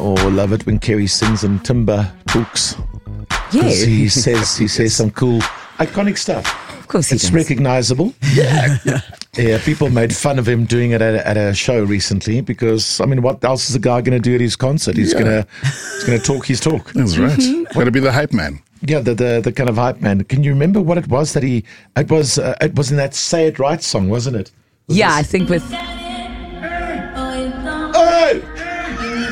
or love it when Kerry sings and Timber talks. Yeah. He says some cool, iconic stuff. Of course he It's does. recognizable. Yeah, people made fun of him doing it at a show recently because, I mean, what else is the guy going to do at his concert? He's going to talk his talk. That's right. Got to be the hype man. Yeah, the kind of hype man. Can you remember what it was that it was in that Say It Right song, wasn't it? Yeah, I think with